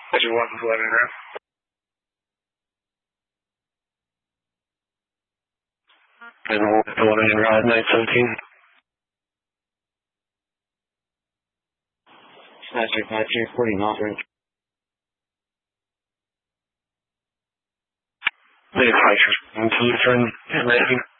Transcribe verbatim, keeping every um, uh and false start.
That's your one eleven, right? And eleven in ride nine seventeen. Master five two reporting authorized. They have Fighters into Lutheran nineteen.